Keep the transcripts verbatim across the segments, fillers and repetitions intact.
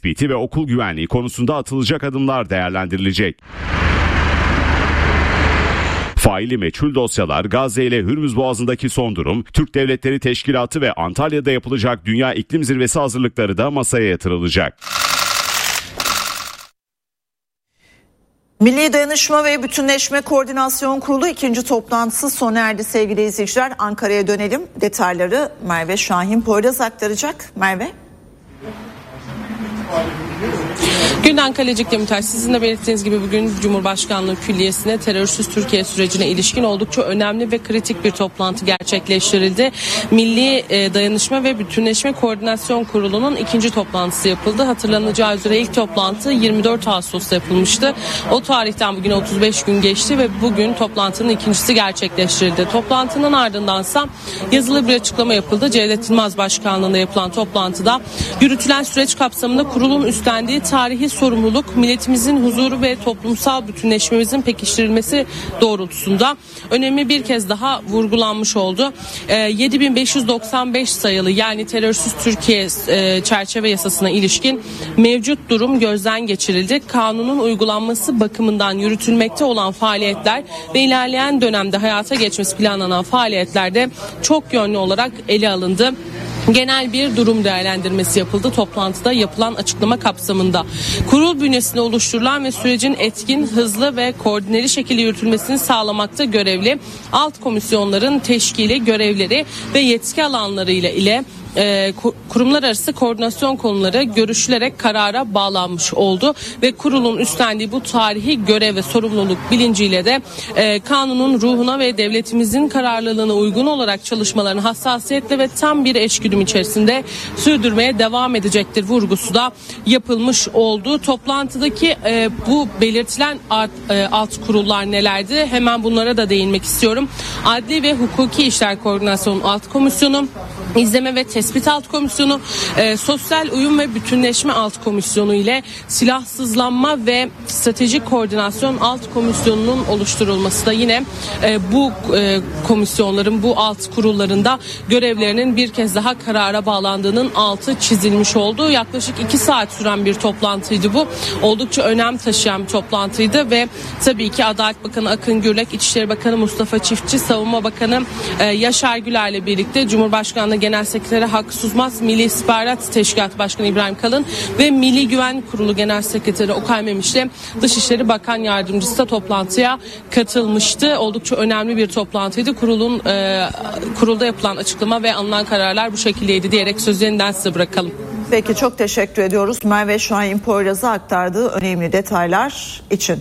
tespiti ve okul güvenliği konusunda atılacak adımlar değerlendirilecek. Faili meçhul dosyalar, Gazze ile Hürmüz Boğazı'ndaki son durum, Türk Devletleri Teşkilatı ve Antalya'da yapılacak Dünya İklim Zirvesi hazırlıkları da masaya yatırılacak. Milli Dayanışma ve Bütünleşme Koordinasyon Kurulu ikinci toplantısı sona erdi sevgili izleyiciler. Ankara'ya dönelim. Detayları Merve Şahin Poyraz aktaracak. Merve. Günden Kalecik Demirtaş, sizin de belirttiğiniz gibi bugün Cumhurbaşkanlığı Külliyesi'ne terörsüz Türkiye sürecine ilişkin oldukça önemli ve kritik bir toplantı gerçekleştirildi. Milli Dayanışma ve Bütünleşme Koordinasyon Kurulu'nun ikinci toplantısı yapıldı. Hatırlanacağı üzere ilk toplantı yirmi dört Ağustos'ta yapılmıştı. O tarihten bugüne otuz beş gün geçti ve bugün toplantının ikincisi gerçekleştirildi. Toplantının ardındansa yazılı bir açıklama yapıldı. Cevdet Yılmaz Başkanlığı'nda yapılan toplantıda yürütülen süreç kapsamında kurulun üstlendiği tarihi sorumluluk, milletimizin huzuru ve toplumsal bütünleşmemizin pekiştirilmesi doğrultusunda önemli bir kez daha vurgulanmış oldu. E, yedi bin beş yüz doksan beş sayılı yani terörsüz Türkiye e, çerçeve yasasına ilişkin mevcut durum gözden geçirildi. Kanunun uygulanması bakımından yürütülmekte olan faaliyetler ve ilerleyen dönemde hayata geçmesi planlanan faaliyetlerde çok yönlü olarak ele alındı. Genel bir durum değerlendirmesi yapıldı toplantıda yapılan açıklama kapsamında. Kurul bünyesinde oluşturulan ve sürecin etkin, hızlı ve koordineli şekilde yürütülmesini sağlamakta görevli alt komisyonların teşkili, görevleri ve yetki alanları ile ile E, kurumlar arası koordinasyon konuları görüşülerek karara bağlanmış oldu ve kurulun üstlendiği bu tarihi görev ve sorumluluk bilinciyle de e, kanunun ruhuna ve devletimizin kararlılığına uygun olarak çalışmalarını hassasiyetle ve tam bir eşgüdüm içerisinde sürdürmeye devam edecektir vurgusu da yapılmış oldu. Toplantıdaki e, bu belirtilen art, e, alt kurullar nelerdi? Hemen bunlara da değinmek istiyorum. Adli ve Hukuki İşler Koordinasyon Alt Komisyonu, İzleme ve Tespit Alt Komisyonu, e, Sosyal Uyum ve Bütünleşme Alt Komisyonu ile Silahsızlanma ve Stratejik Koordinasyon Alt Komisyonu'nun oluşturulması da yine e, bu e, komisyonların, bu alt kurullarında görevlerinin bir kez daha karara bağlandığının altı çizilmiş oldu. Yaklaşık iki saat süren bir toplantıydı bu. Oldukça önem taşıyan bir toplantıydı ve tabii ki Adalet Bakanı Akın Gürlek, İçişleri Bakanı Mustafa Çiftçi, Savunma Bakanı e, Yaşar Güler ile birlikte Cumhurbaşkanlığı Genel Sekreteri Hakkı Suzmaz, Milli İstihbarat Teşkilatı Başkanı İbrahim Kalın ve Milli Güvenlik Kurulu Genel Sekreteri Okay Memiş ile Dışişleri Bakan Yardımcısı da toplantıya katılmıştı. Oldukça önemli bir toplantıydı. Kurulun e, kurulda yapılan açıklama ve alınan kararlar bu şekildeydi diyerek sözü yeniden size bırakalım. Peki, çok teşekkür ediyoruz Merve Şahin Poyraz'a aktardığı önemli detaylar için.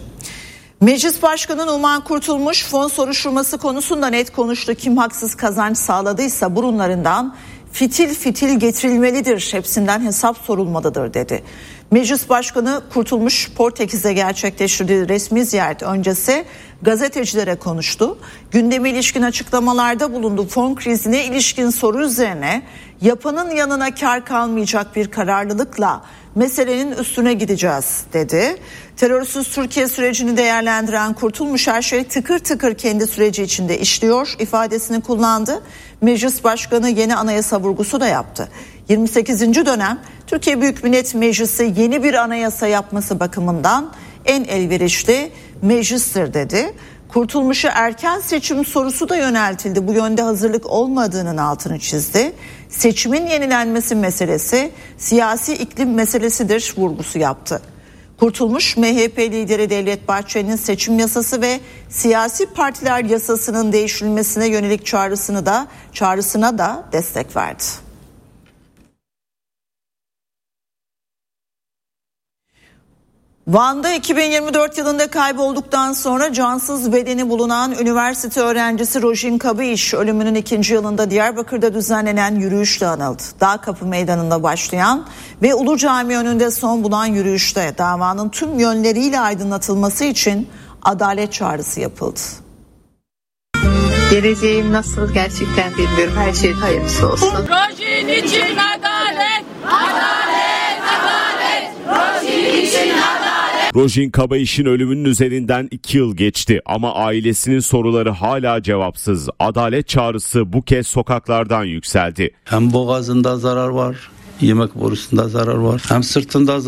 Meclis Başkanı Numan Kurtulmuş fon soruşturması konusunda net konuştu. Kim haksız kazanç sağladıysa burunlarından fitil fitil getirilmelidir. Hepsinden hesap sorulmalıdır dedi. Meclis Başkanı Kurtulmuş Portekiz'de gerçekleştirdiği resmi ziyaret öncesi gazetecilere konuştu. Gündeme ilişkin açıklamalarda bulundu. Fon krizine ilişkin soru üzerine yapanın yanına kar kalmayacak bir kararlılıkla meselenin üstüne gideceğiz dedi. Terörsüz Türkiye sürecini değerlendiren Kurtulmuş her şey tıkır tıkır kendi süreci içinde işliyor ifadesini kullandı. Meclis Başkanı yeni anayasa vurgusu da yaptı. yirmi sekizinci dönem Türkiye Büyük Millet Meclisi yeni bir anayasa yapması bakımından en elverişli meclistir dedi. Kurtulmuş'a erken seçim sorusu da yöneltildi. Bu yönde hazırlık olmadığının altını çizdi. Seçimin yenilenmesi meselesi siyasi iklim meselesidir vurgusu yaptı. Kurtulmuş, M H P lideri Devlet Bahçeli'nin seçim yasası ve siyasi partiler yasasının değiştirilmesine yönelik çağrısını da çağrısına da destek verdi. Van'da iki bin yirmi dört yılında kaybolduktan sonra cansız bedeni bulunan üniversite öğrencisi Rojin Kabiş ölümünün ikinci yılında Diyarbakır'da düzenlenen yürüyüşle anıldı. Dağkapı Meydanı'nda başlayan ve Ulu Cami önünde son bulan yürüyüşte davanın tüm yönleriyle aydınlatılması için adalet çağrısı yapıldı. Geleceğim nasıl gerçekten bilmiyorum. Her şeyin hayırlısı olsun. Rojin için adalet, adalet, adalet. Rojin için adalet. Rojin Kabayiş'in ölümünün üzerinden iki yıl geçti ama ailesinin soruları hala cevapsız. Adalet çağrısı bu kez sokaklardan yükseldi. Hem boğazında zarar var, yemek borusunda zarar var, hem sırtında zarar